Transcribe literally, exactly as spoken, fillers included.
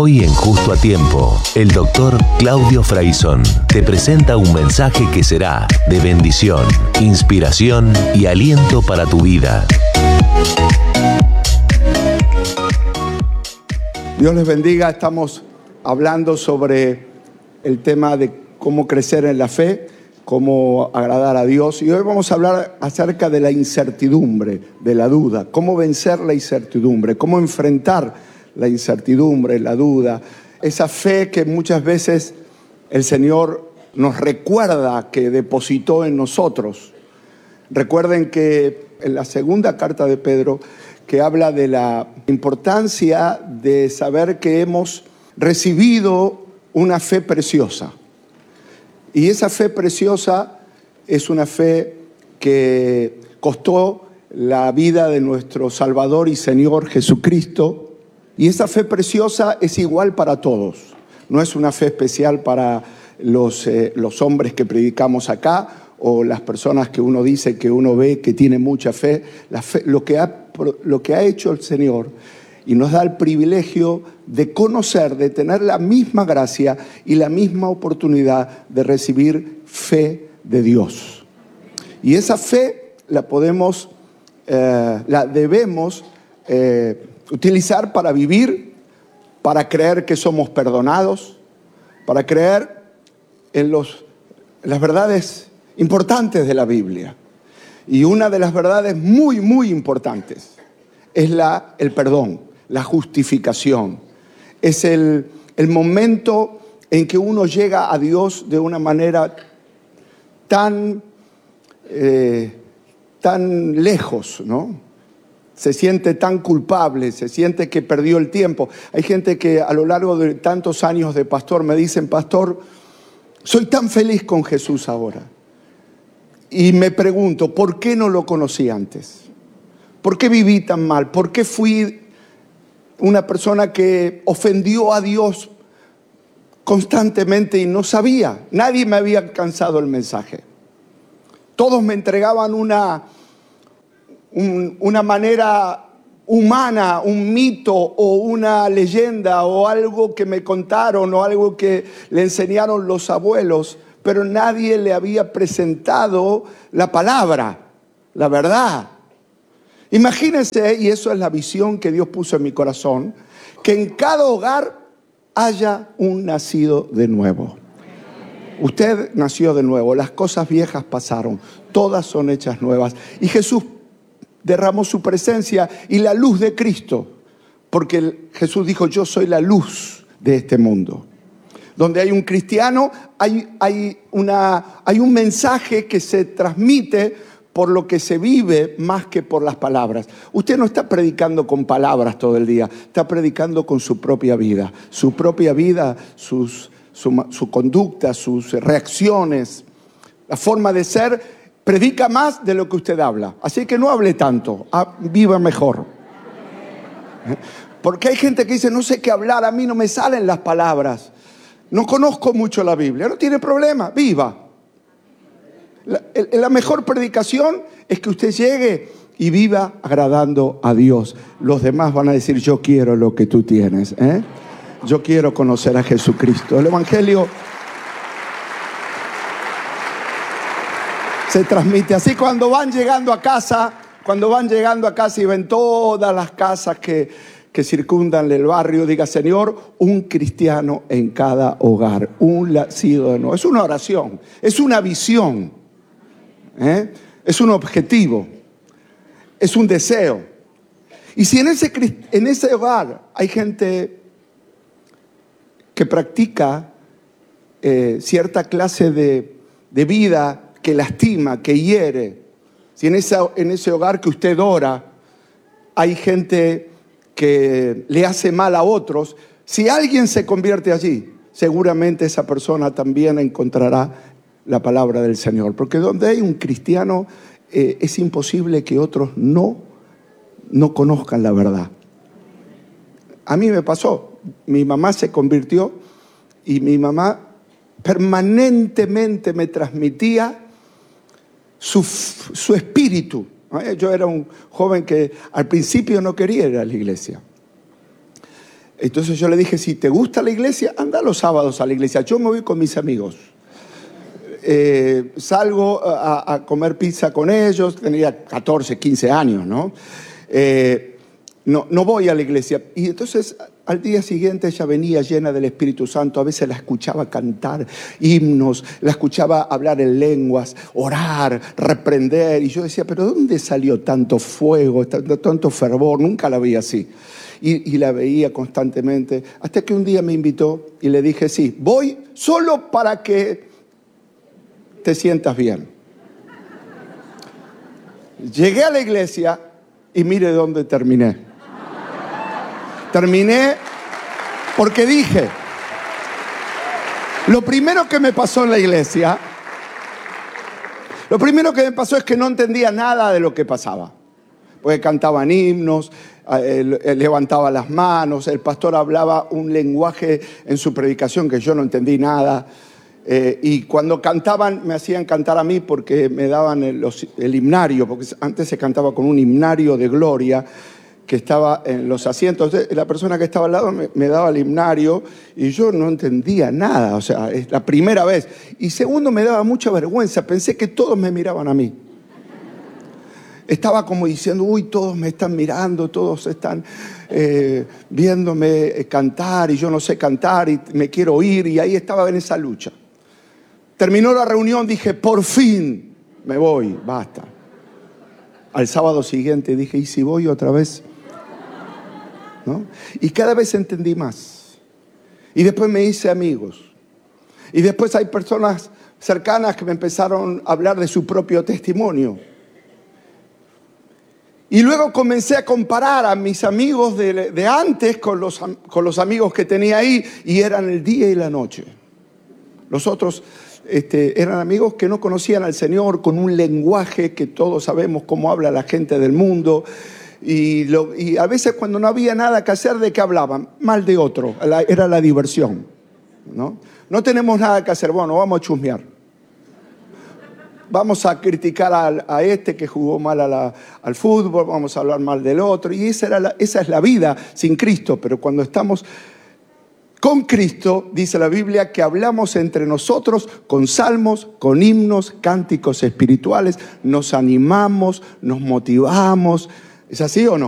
Hoy en Justo a Tiempo, el doctor Claudio Fraison te presenta un mensaje que será de bendición, inspiración y aliento para tu vida. Dios les bendiga. Estamos hablando sobre el tema de cómo crecer en la fe, cómo agradar a Dios. Y hoy vamos a hablar acerca de la incertidumbre, de la duda. Cómo vencer la incertidumbre, cómo enfrentar la incertidumbre, la duda. Esa fe que muchas veces el Señor nos recuerda que depositó en nosotros. Recuerden que en la segunda carta de Pedro, que habla de la importancia de saber que hemos recibido una fe preciosa. Y esa fe preciosa es una fe que costó la vida de nuestro Salvador y Señor Jesucristo. Y esa fe preciosa es igual para todos. No es una fe especial para los, eh, los hombres que predicamos acá o las personas que uno dice que uno ve que tiene mucha fe. La fe lo, que ha, lo que ha hecho el Señor y nos da el privilegio de conocer, de tener la misma gracia y la misma oportunidad de recibir fe de Dios. Y esa fe la podemos, eh, la debemos eh, utilizar para vivir, para creer que somos perdonados, para creer en, los, en las verdades importantes de la Biblia. Y una de las verdades muy, muy importantes es la, el perdón, la justificación. Es el, el momento en que uno llega a Dios de una manera tan, eh, tan lejos, ¿no? Se siente tan culpable, se siente que perdió el tiempo. Hay gente que a lo largo de tantos años de pastor me dicen: pastor, soy tan feliz con Jesús ahora. Y me pregunto, ¿por qué no lo conocí antes? ¿Por qué viví tan mal? ¿Por qué fui una persona que ofendió a Dios constantemente y no sabía? Nadie me había alcanzado el mensaje. Todos me entregaban una... Un, una manera humana, un mito o una leyenda o algo que me contaron o algo que le enseñaron los abuelos, pero nadie le había presentado la palabra, la verdad. Imagínense, y eso es la visión que Dios puso en mi corazón, que en cada hogar haya un nacido de nuevo. Usted nació de nuevo, las cosas viejas pasaron, todas son hechas nuevas. Y Jesús derramó su presencia y la luz de Cristo, porque Jesús dijo: yo soy la luz de este mundo. Donde hay un cristiano, hay, hay, una, hay un mensaje que se transmite por lo que se vive más que por las palabras. Usted no está predicando con palabras todo el día, está predicando con su propia vida. Su propia vida, sus, su, su conducta, sus reacciones, la forma de ser. Predica más de lo que usted habla. Así que no hable tanto, viva mejor. Porque hay gente que dice: no sé qué hablar, a mí no me salen las palabras. No conozco mucho la Biblia. No tiene problema, viva. La, la mejor predicación es que usted llegue y viva agradando a Dios. Los demás van a decir: yo quiero lo que tú tienes, ¿eh? Yo quiero conocer a Jesucristo. El Evangelio se transmite así. Cuando van llegando a casa, cuando van llegando a casa y ven todas las casas que, que circundan el barrio, diga: Señor, un cristiano en cada hogar, un nacido de nuevo. Es una oración, es una visión, ¿eh? Es un objetivo, es un deseo. Y si en ese, en ese hogar hay gente que practica eh, cierta clase de, de vida que lastima, que hiere, si en, esa, en ese hogar que usted ora hay gente que le hace mal a otros, si alguien se convierte allí, seguramente esa persona también encontrará la palabra del Señor. Porque donde hay un cristiano eh, es imposible que otros no, no conozcan la verdad. A mí me pasó, mi mamá se convirtió y mi mamá permanentemente me transmitía Su, su espíritu. Yo era un joven que al principio no quería ir a la iglesia. Entonces yo le dije, si te gusta la iglesia, anda los sábados a la iglesia. Yo me voy con mis amigos. Eh, salgo a, a comer pizza con ellos, tenía catorce, quince años, ¿no? Eh, no, no voy a la iglesia. Y entonces al día siguiente ella venía llena del Espíritu Santo. A veces la escuchaba cantar himnos, la escuchaba hablar en lenguas, orar, reprender. Y yo decía, ¿pero dónde salió tanto fuego, tanto, tanto fervor? Nunca la vi así. Y, y la veía constantemente. Hasta que un día me invitó y le dije, sí, voy solo para que te sientas bien. Llegué a la iglesia y mire dónde terminé. Terminé porque dije, lo primero que me pasó en la iglesia, lo primero que me pasó es que no entendía nada de lo que pasaba. Porque cantaban himnos, eh, levantaba las manos, el pastor hablaba un lenguaje en su predicación que yo no entendí nada. Eh, y cuando cantaban, me hacían cantar a mí porque me daban el, los, el himnario, porque antes se cantaba con un himnario de gloria que estaba en los asientos. Entonces, la persona que estaba al lado me, me daba el himnario y yo no entendía nada, o sea, es la primera vez. Y segundo, me daba mucha vergüenza, pensé que todos me miraban a mí. Estaba como diciendo, uy, todos me están mirando, todos están eh, viéndome cantar y yo no sé cantar y me quiero ir, y ahí estaba en esa lucha. Terminó la reunión, dije, por fin me voy, basta. Al sábado siguiente dije, ¿y si voy otra vez? ¿No? Y cada vez entendí más. Y después me hice amigos. Y después hay personas cercanas que me empezaron a hablar de su propio testimonio. Y luego comencé a comparar a mis amigos de, de antes con los, con los amigos que tenía ahí, y eran el día y la noche. Los otros este, eran amigos que no conocían al Señor, con un lenguaje que todos sabemos cómo habla la gente del mundo. Y, lo, y a veces cuando no había nada que hacer, ¿de qué hablaban? Mal de otro, la, era la diversión, ¿no? No tenemos nada que hacer, bueno, vamos a chusmear. Vamos a criticar a, a este que jugó mal a la, al fútbol, vamos a hablar mal del otro. Y esa, era la, esa es la vida sin Cristo. Pero cuando estamos con Cristo, dice la Biblia, que hablamos entre nosotros con salmos, con himnos, cánticos espirituales, nos animamos, nos motivamos. ¿Es así o no?